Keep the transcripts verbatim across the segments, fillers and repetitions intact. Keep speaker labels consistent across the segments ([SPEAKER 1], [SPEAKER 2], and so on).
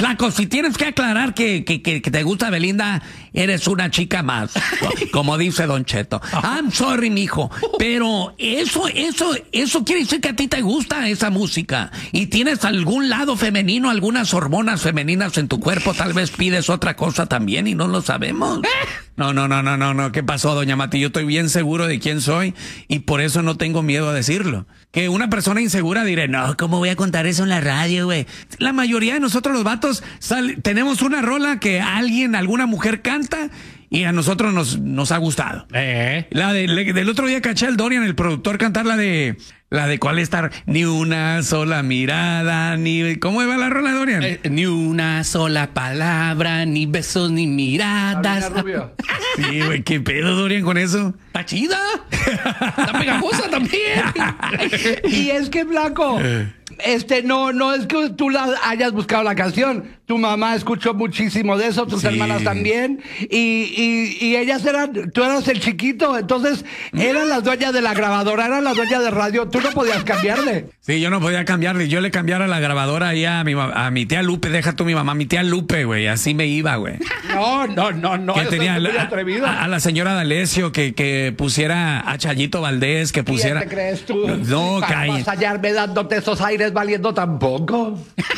[SPEAKER 1] Flaco, si tienes que aclarar que, que, que, que te gusta Belinda, eres una chica más, como dice Don Cheto. I'm sorry, mijo, pero eso, eso, eso quiere decir que a ti te gusta esa música y tienes algún lado femenino, algunas hormonas femeninas en tu cuerpo, tal vez pides otra cosa también y no lo sabemos. No, no, no, no, no, no. ¿Qué pasó, doña Mati? Yo estoy bien seguro de quién soy y por eso no tengo miedo a decirlo. Que una persona insegura diré, no, ¿cómo voy a contar eso en la radio, güey? La mayoría de nosotros los vatos sal, tenemos una rola que alguien, alguna mujer canta y a nosotros nos, nos ha gustado.
[SPEAKER 2] Eh.
[SPEAKER 1] La de, le, del otro día caché al Dorian, el productor, cantar la de... La de cuál estar, ni una sola mirada, ni... ¿Cómo iba la rola, Dorian?
[SPEAKER 2] Eh, ni una sola palabra, ni besos, ni miradas.
[SPEAKER 1] Sí, güey, ¿qué pedo, Dorian, con eso?
[SPEAKER 2] Está chida. Está pegajosa también.
[SPEAKER 3] Y es que, Blanco, este, no, no es que tú la hayas buscado la canción. Tu mamá escuchó muchísimo de eso, tus
[SPEAKER 1] Sí.
[SPEAKER 3] hermanas también. Y, y, y ellas eran, tú eras el chiquito, entonces eran las dueñas de la grabadora, eran las dueñas de radio. Tú no podías cambiarle.
[SPEAKER 1] Sí, yo no podía cambiarle. Yo le cambiara la grabadora ahí a mi, a mi tía Lupe. Deja tú mi mamá, mi tía Lupe, güey. Así me iba, güey.
[SPEAKER 3] No, no, no, no.
[SPEAKER 1] Que
[SPEAKER 3] eso
[SPEAKER 1] tenía
[SPEAKER 3] es muy
[SPEAKER 1] a,
[SPEAKER 3] atrevido.
[SPEAKER 1] a, a la señora D'Alessio que, que pusiera a Chayito Valdés, que pusiera...
[SPEAKER 3] ¿Quién te crees tú?
[SPEAKER 1] No,
[SPEAKER 3] Para
[SPEAKER 1] calle.
[SPEAKER 3] vas a hallarme dándote esos aires valiendo tampoco.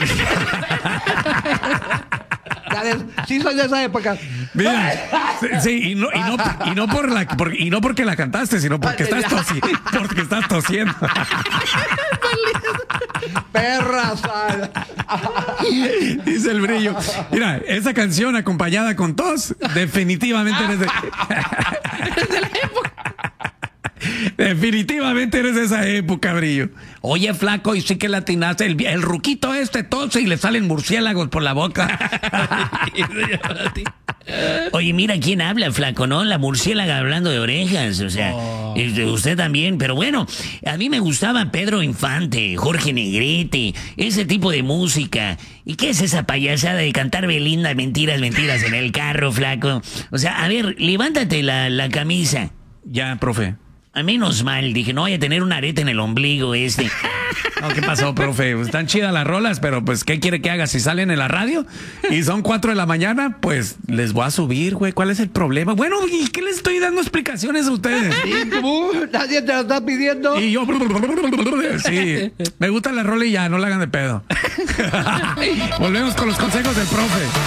[SPEAKER 3] Ya ves, sí soy de esa época.
[SPEAKER 1] Mira, sí, sí, y no, y no, y no por la, por, y no porque la cantaste, sino porque estás tosi, porque estás tosiendo.
[SPEAKER 3] Perra sal.
[SPEAKER 1] Dice el Brillo. Mira, esa canción acompañada con tos, definitivamente eres de... Definitivamente eres de esa época, Brillo. Oye, Flaco, y sí que latinaste. El, el ruquito este tose y le salen murciélagos por la boca. Oye, mira quién habla, Flaco, ¿no? La murciélaga hablando de orejas, o sea, oh. Usted también, pero bueno, a mí me gustaba Pedro Infante, Jorge Negrete, ese tipo de música. ¿Y qué es esa payasada de cantar Belinda, mentiras, mentiras en el carro, Flaco? O sea, a ver, levántate la, la camisa. Ya, profe. A menos mal, dije, no voy a tener un arete en el ombligo este. No, ¿qué pasó, profe? Están chidas las rolas, pero pues, ¿qué quiere que haga? Si salen en la radio y son cuatro de la mañana, pues les voy a subir, güey. ¿Cuál es el problema? Bueno, ¿y qué les estoy dando explicaciones a ustedes?
[SPEAKER 3] ¿Y tú? Nadie te lo está pidiendo.
[SPEAKER 1] Y yo, sí, me gusta la rola y ya, no la hagan de pedo. Volvemos con los consejos del profe.